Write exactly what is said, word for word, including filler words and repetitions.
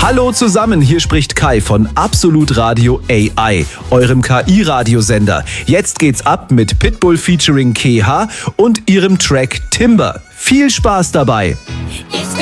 Hallo zusammen, hier spricht Kai von Absolut Radio A I, eurem K I-Radiosender. Jetzt geht's ab mit Pitbull featuring K H und ihrem Track Timber. Viel Spaß dabei!